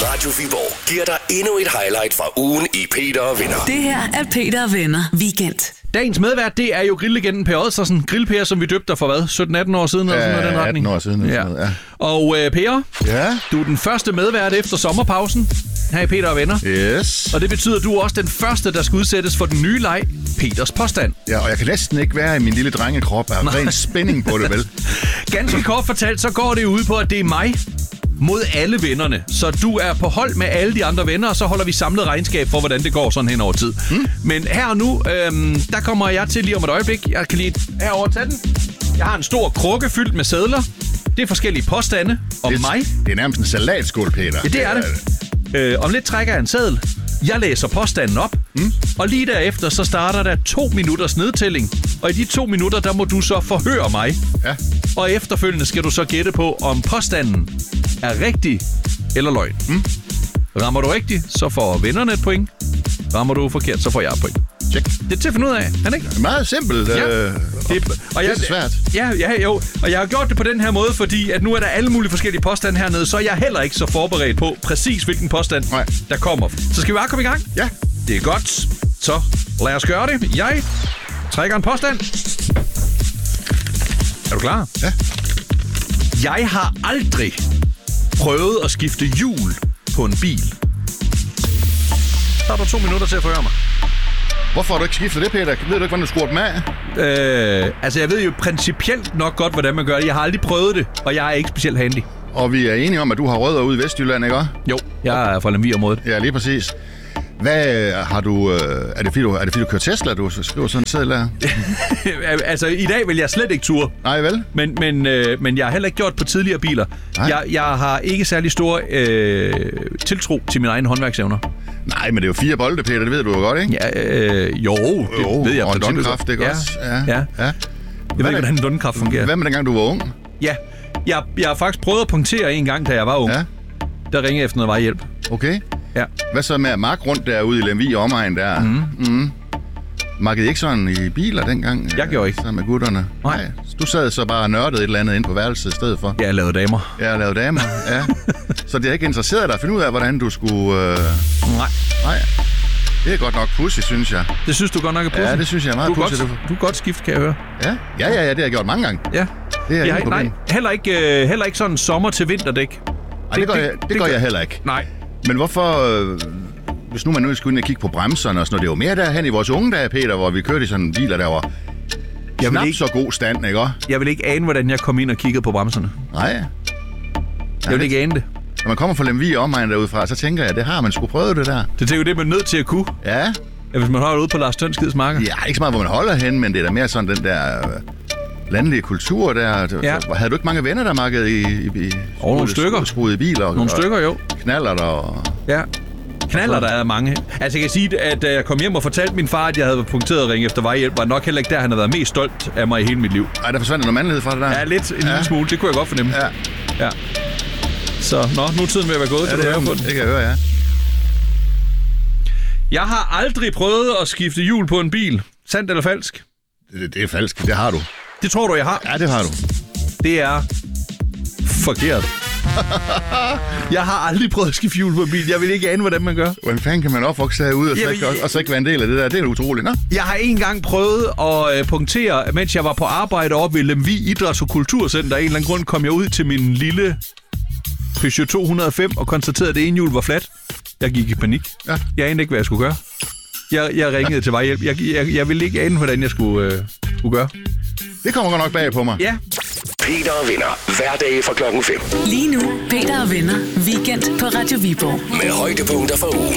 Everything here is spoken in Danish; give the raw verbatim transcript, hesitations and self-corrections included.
Radio Viborg giver dig endnu et highlight fra ugen i Peter og Venner. Det her er Peter og Venner Weekend. Dagens medvært, det er jo grilllegenden Per Odslarsen. Grill-Per, som vi døbte for hvad? sytten atten år siden? Eller sådan noget, den retning. atten år siden. Ja. Noget, ja. Og øh, Per, ja? du er den første medvært efter sommerpausen her i Peter og Venner. Yes. Og det betyder, at du er også den første, der skal udsættes for den nye leg, Peters påstand. Ja, og jeg kan næsten ikke være i min lille drengekrop af ren spænding på det, vel? Ganske kort fortalt, så går det ud på, at det er mig mod alle vennerne. Så du er på hold med alle de andre venner, og så holder vi samlet regnskab for, hvordan det går sådan hen over tid. Mm. Men her og nu, øhm, der kommer jeg til lige om et øjeblik. Jeg kan lige herover tage den. Jeg har en stor krukke fyldt med sedler. Det er forskellige påstande om det, mig. Det er nærmest en salatskål, Peter. Ja, det er det. Øh, om lidt trækker jeg en seddel. Jeg læser påstanden op, mm. og lige derefter så starter der to minutters nedtælling. Og i de to minutter, der må du så forhøre mig. Ja. Og efterfølgende skal du så gætte på, om påstanden er rigtig eller løgn. Mm. Rammer du rigtigt, så får vennerne et point. Rammer du forkert, så får jeg et point. Check. Det er til at finde ud af, er det ikke? Meget simpelt. Ja. Øh, det, og jeg, det er svært. Ja, ja, jo. Og jeg har gjort det på den her måde, fordi at nu er der alle mulige forskellige påstande hernede, så er jeg heller ikke så forberedt på præcis, hvilken påstand Nej. der kommer. Så skal vi bare komme i gang? Ja. Det er godt. Så lad os gøre det. Jeg trækker en påstand. Er du klar? Ja. Jeg har aldrig prøvet at skifte hjul på en bil. Så har du to minutter til at forhøre mig. Hvorfor har du ikke skiftet det, Peter? Ved du ikke, hvordan du skruer dem af? Øh, altså, jeg ved jo principielt nok godt, hvordan man gør det. Jeg har aldrig prøvet det, og jeg er ikke specielt handy. Og vi er enige om, at du har rødder ude i Vestjylland, ikke også? Jo, jeg er fra Lemvig-området. Ja, lige præcis. Hvad har du... Øh, er, det fordi, du er det fordi, du kører Tesla, du skriver sådan en seddel der? Altså, i dag vil jeg slet ikke ture. Nej, vel? Men, men, øh, men jeg har heller ikke gjort på tidligere biler. Jeg, jeg har ikke særlig stor øh, tiltro til mine egne håndværksevner. Nej, men det er jo fire bolde, Peter, det ved du jo godt, ikke? Ja, øh, jo, det jo, ved jeg. Og en dundkraft, ikke ja, også? Ja, ja. Jeg ved ikke, hvordan en dundkraft fungerer. Hvad med dengang, du var ung? Ja, jeg, jeg har faktisk prøvet at punktere en gang, da jeg var ung. Ja. Der ringede jeg efter noget vejhjælp. Okay. Ja. Hvad så med at mark rundt derude i Lemvig og omegn der? Mm. Mm. Markede I ikke sådan i biler dengang? Jeg gjorde ikke. Sammen med gutterne? Nej. Nej. Du sad så bare og nørdede et eller andet ind på værelset i stedet for? Ja, jeg lavede damer. Ja, jeg lavede damer, ja. Så det har ikke interesseret dig at finde ud af, hvordan du skulle... Øh... Nej. Nej. Det er godt nok pudsigt, synes jeg. Det synes du godt nok er pudsigt? Ja, det synes jeg er meget pudsigt. Du, du er godt skift, kan jeg høre. Ja, ja, ja, ja det har jeg gjort mange gange. Ja. Det er jeg ikke nej, heller ikke, uh, heller ikke sådan sommer til vinterdæk. Nej, det, det, gør, jeg, det, det gør jeg heller ikke. Nej. Men hvorfor... Øh... Hvis nu man nu skulle ind og kigge på bremserne og sådan noget, det er jo mere derhen i vores unge dage, Peter, hvor vi kørte i sådan en biler, der var knap ikke, så god stand, ikke også? Jeg vil ikke ane, hvordan jeg kom ind og kiggede på bremserne. Nej. Jeg vil det... ikke ane det. Når man kommer fra Lemvig og omegn derudfra, så tænker jeg, det har man skulle prøve det der. Det er jo det, man er nødt til at kunne. Ja. Ja, hvis man holder ude på Lars Tønskids marker. Ja, ikke så meget, hvor man holder hen, men det er da mere sådan den der øh, landlige kultur der. Ja. Havde du ikke mange venner, der markede i... i, i og nogle stykker. Skruede i biler. Og, nogle stykker, jo. Knaller der og... Ja. Knaller, der er mange. Altså, jeg kan sige, at da jeg kom hjem og fortalte min far, at jeg havde punkteret at ringe efter vejhjælp, var nok heller ikke der, han har været mest stolt af mig i hele mit liv. Ej, der forsvandt noget mandlighed fra det der. Ja, lidt. En ja. lille smule. Det kunne jeg godt fornemme. Ja. Ja. Så, nå, nu er tiden ved at være gået. Ja, det, det, det kan jeg høre, ja. Jeg har aldrig prøvet at skifte hjul på en bil. Sandt eller falsk? Det, det er falsk. Det har du. Det tror du, jeg har? Ja, det har du. Det er forkert. Jeg har aldrig prøvet at skifte hjul på en bil. Jeg vil ikke ane, hvordan man gør. Hvordan fanden kan man opvokse herude og, så ikke, og så ikke være en del af det der? Det er utroligt, nå? Jeg har en gang prøvet at punktere, mens jeg var på arbejde oppe ved Lemvig Idræts- og Kulturcenter. Af en eller anden grund kom jeg ud til min lille Peugeot to hundrede og fem og konstaterede, at det ene hjul var fladt. Jeg gik i panik. Ja. Jeg anede ikke, hvad jeg skulle gøre. Jeg, jeg ringede til vejhjælp. Jeg, jeg, jeg ville ikke ane, hvordan jeg skulle, øh, skulle gøre. Det kommer godt nok bag på mig. Ja. Peter og Venner. Hverdag fra klokken fem. Lige nu, Peter og Venner. Weekend på Radio Viborg. Med højdepunkter for ugen.